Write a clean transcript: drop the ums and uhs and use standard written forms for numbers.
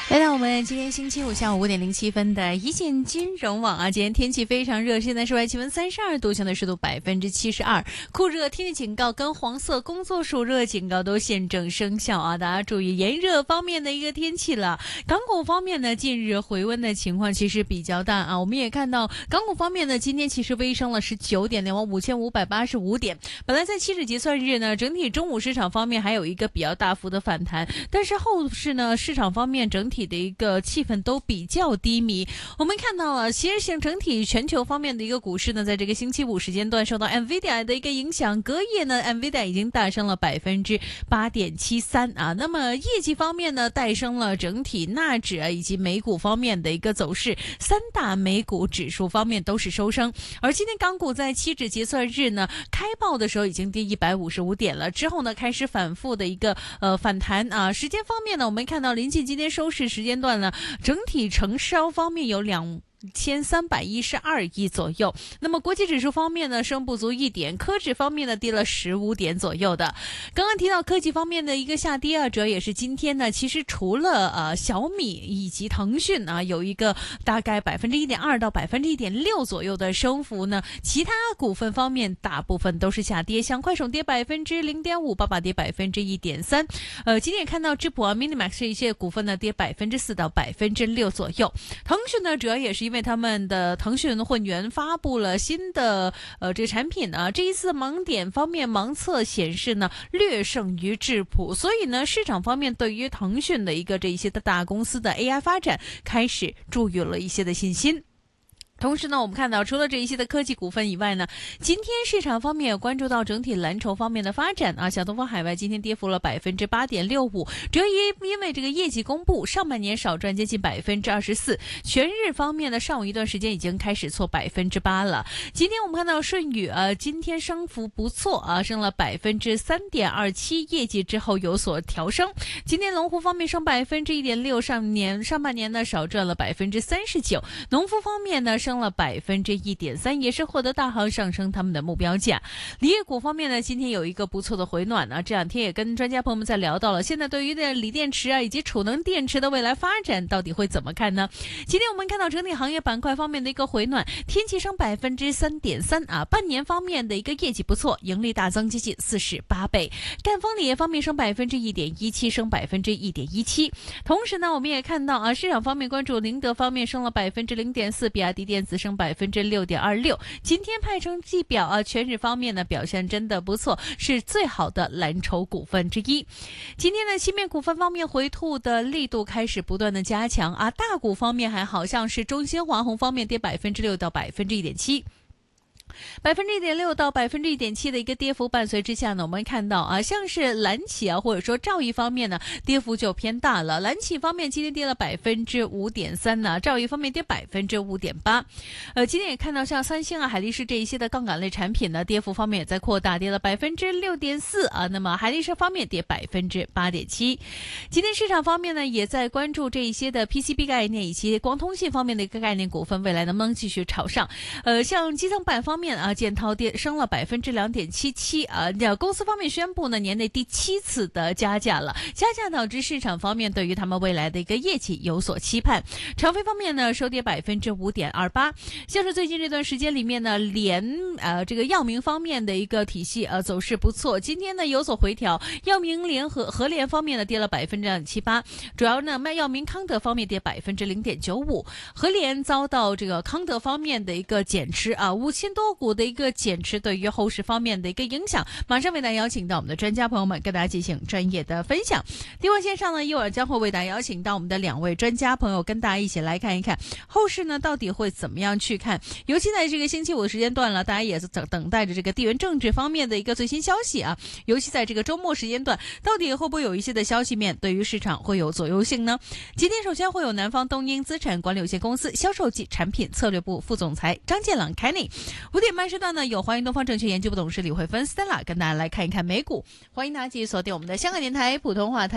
来到我们今天星期五下午5:07的一线金融网啊，今天天气非常热，现在室外气温32度，相对湿度72%，酷热天气警告跟黄色工作暑热警告都现正生效啊，大家注意炎热方面的一个天气了。港股方面呢，近日回温的情况其实比较大啊，我们也看到港股方面呢，今天其实微升了19点，往5585点。本来在期指结算日呢，整体中午市场方面还有一个比较大幅的反弹，但是后市呢，市场方面整体的一个气氛都比较低迷。我们看到了，其实像整体全球方面的一个股市呢，在这个星期五时间段受到 NVIDIA 的一个影响，隔夜呢 NVIDIA 已经大升了8.73%啊。那么业绩方面呢，带升了整体纳指以及美股方面的一个走势，三大美股指数方面都是收升。而今天港股在期指结算日呢，开报的时候已经跌155点了，之后呢开始反复的一个反弹啊。时间方面呢，我们看到临近今天收市时间段呢，整体成交方面有2312亿左右。那么国际指数方面呢，升不足1点，科指方面呢跌了15点左右的。刚刚提到科技方面的一个下跌啊，主要也是今天呢，其实除了小米以及腾讯啊有一个大概1.2%到1.6%左右的升幅呢，其他股份方面大部分都是下跌，像快手跌0.5%，爸爸跌1.3%。今天也看到智普啊、Minimax 这一些股份呢跌4%到6%左右。腾讯呢，主要也是因为他们的腾讯会员发布了新的这个产品啊，这一次盲点方面盲测显示呢略胜于智普，所以呢市场方面对于腾讯的一个这一些的大公司的 AI 发展开始注入了一些的信心。同时呢，我们看到除了这一些的科技股份以外呢，今天市场方面也关注到整体蓝筹方面的发展啊。小东方海外今天跌幅了8.65%，主要因为这个业绩公布，上半年少赚接近24%，全日方面呢，上午一段时间已经开始挫8%了。今天我们看到顺宇今天升幅不错啊，升了3.27%，业绩之后有所调升。今天龙湖方面升1.6%，上半年呢少赚了39%，农夫方面呢升了1.3%，也是获得大行上升他们的目标价。锂业股方面呢，今天有一个不错的回暖呢，这两天也跟专家朋友们在聊到了，现在对于的锂电池啊以及储能电池的未来发展到底会怎么看呢？今天我们看到整体行业板块方面的一个回暖，天齐升3.3%啊，半年方面的一个业绩不错，盈利大增接近48倍。赣锋锂业方面升1.17%，升1.17%。同时呢，我们也看到啊，市场方面关注宁德方面升了0.4%，比亚迪电子升6.26%。今天派成绩表啊，全日方面呢表现真的不错，是最好的蓝筹股份之一。今天呢，芯片股份方面回吐的力度开始不断的加强啊，大股方面还好像是中兴、华虹方面跌6%到1.7%。1.6%到1.7%的一个跌幅伴随之下呢，我们看到啊，像是蓝企啊，或者说兆易方面呢，跌幅就偏大了。蓝企方面今天跌了5.3%呢，兆易方面跌5.8%。今天也看到像三星啊、海力士这一些的杠杆类产品呢，跌幅方面也在扩大，跌了6.4%啊。那么海力士方面跌8.7%。今天市场方面呢，也在关注这一些的 PCB 概念以及光通信方面的一个概念股份，未来能不能继续朝上？像基层板方面啊，建滔跌升了2.77%啊。公司方面宣布呢，年内第7次的加价了，加价导致市场方面对于他们未来的一个业绩有所期盼。长飞方面呢，收跌5.28%。像是最近这段时间里面呢，这个药明方面的一个体系走势不错，今天呢有所回调。药明联合联方面呢跌了2.78%，主要呢药明康德方面跌0.95%，合联遭到这个康德方面的一个减持啊，5000多股的一个减持对于后市方面的一个影响。马上为大家邀请到我们的专家朋友们跟大家进行专业的分享。电话线上呢，一会儿将会为大家邀请到我们的2位专家朋友跟大家一起来看一看后市呢到底会怎么样去看。尤其在这个星期五的时间段了，大家也是等待着这个地缘政治方面的一个最新消息啊。尤其在这个周末时间段，到底会不会有一些的消息面对于市场会有左右性呢？今天首先会有南方东英资产管理有限公司销售及产品策略部副总裁张建朗 Kenny。5点半时段呢，有欢迎东方证券研究部董事李慧芬 Stella 跟大家来看一看美股。欢迎大家继续锁定我们的香港电台普通话台。